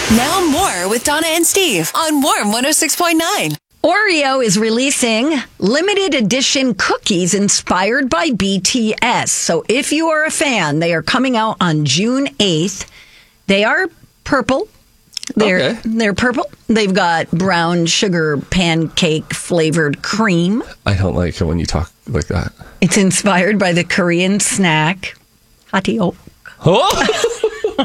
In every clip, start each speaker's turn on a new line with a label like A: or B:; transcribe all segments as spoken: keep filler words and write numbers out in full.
A: Now more with Donna and Steve on Warm one oh six point nine.
B: Oreo is releasing limited edition cookies inspired by B T S. So if you are a fan, they are coming out on June eighth. They are purple. They're,
C: okay.
B: they're purple. They've got brown sugar pancake flavored cream.
C: I don't like it when you talk like that.
B: It's inspired by the Korean snack hatiok.
C: Oh!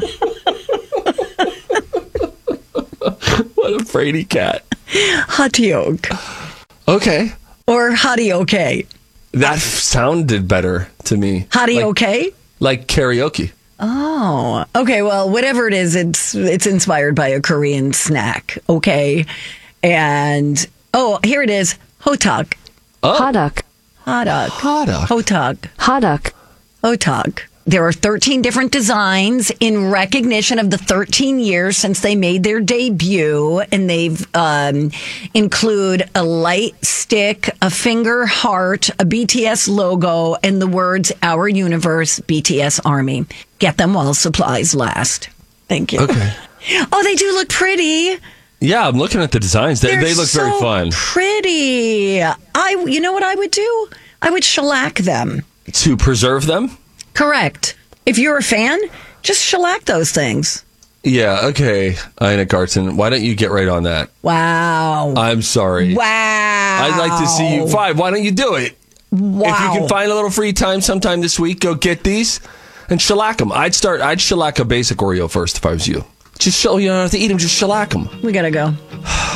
C: What a fraidy cat.
B: Hatiok.
C: Okay.
B: Or hatioke.
C: That sounded better to me.
B: Hatioke?
C: Like, like karaoke.
B: Oh, okay. Well, whatever it is, it's it's inspired by a Korean snack. Okay. And, oh, here it is. Hotak.
C: Oh.
D: Hadak.
B: Hadak.
C: Hadak.
B: Hotak.
D: Hadak.
B: Hotak. There are thirteen different designs in recognition of the thirteen years since they made their debut. And they've um, include a light stick, a finger heart, a B T S logo, and the words, Our Universe, B T S Army. Get them while supplies last. Thank you.
C: Okay.
B: Oh, they do look pretty.
C: Yeah, I'm looking at the designs. They,
B: They're
C: they look
B: so
C: very fun.
B: Pretty. I, you know what I would do? I would shellac them.
C: To preserve them?
B: Correct. If you're a fan, just shellac those things.
C: Yeah, okay. Ina Garten, why don't you get right on that?
B: Wow.
C: I'm sorry.
B: Wow.
C: I'd like to see you. Fine, why don't you do it?
B: Wow.
C: If you can find a little free time sometime this week, go get these and shellac them. I'd start, I'd shellac a basic Oreo first if I was you. Just, you don't have to eat them, just shellac them.
B: We gotta go.